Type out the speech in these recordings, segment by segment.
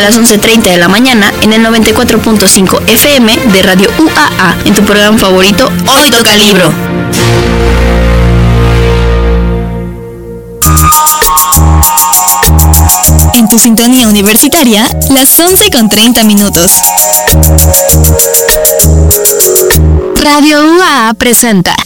las 11:30 de la mañana en el 94.5 FM de Radio UAA, en tu programa favorito, Hoy Toca Libro. En tu sintonía universitaria, las 11:30. Radio UAA presenta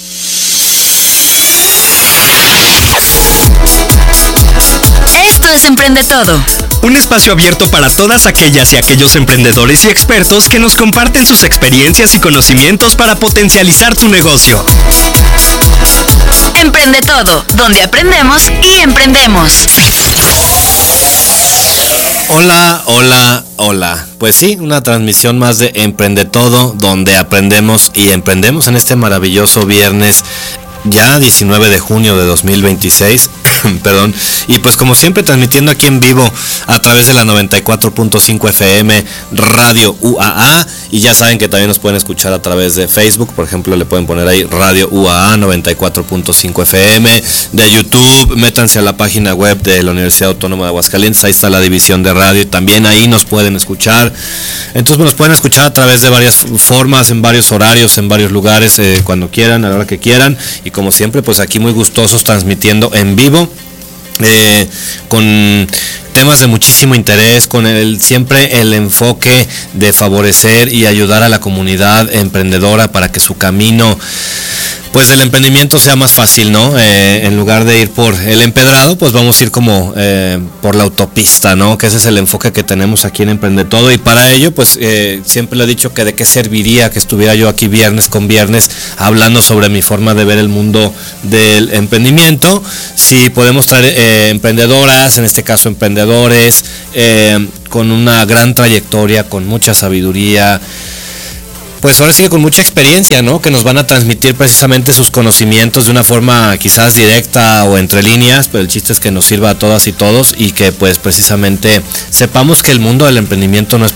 Esto es Emprende Todo. Un espacio abierto para todas aquellas y aquellos emprendedores y expertos que nos comparten sus experiencias y conocimientos para potencializar tu negocio. Emprende Todo, donde aprendemos y emprendemos. Hola, hola, hola. Pues sí, una transmisión más de Emprende Todo, donde aprendemos y emprendemos en este maravilloso viernes, ya 19 de junio de 2026. Perdón, y pues como siempre transmitiendo aquí en vivo a través de la 94.5 FM Radio UAA, y ya saben que también nos pueden escuchar a través de Facebook, por ejemplo le pueden poner ahí Radio UAA 94.5 FM, de YouTube, métanse a la página web de la Universidad Autónoma de Aguascalientes, ahí está la división de radio y también ahí nos pueden escuchar. Entonces nos pueden escuchar a través de varias formas, en varios horarios, en varios lugares, cuando quieran, a la hora que quieran, y como siempre pues aquí muy gustosos transmitiendo en vivo. Con temas de muchísimo interés, con siempre el enfoque de favorecer y ayudar a la comunidad emprendedora para que su camino pues del emprendimiento sea más fácil, ¿no? En lugar de ir por el empedrado, pues vamos a ir como por la autopista, ¿no? Que ese es el enfoque que tenemos aquí en Emprende Todo, y para ello pues siempre le he dicho que de qué serviría que estuviera yo aquí viernes con viernes hablando sobre mi forma de ver el mundo del emprendimiento. Si podemos traer emprendedoras, en este caso emprendedores, con una gran trayectoria, con mucha sabiduría, pues ahora sí que con mucha experiencia, ¿no? Que nos van a transmitir precisamente sus conocimientos de una forma quizás directa o entre líneas, pero el chiste es que nos sirva a todas y todos, y que pues precisamente sepamos que el mundo del emprendimiento no es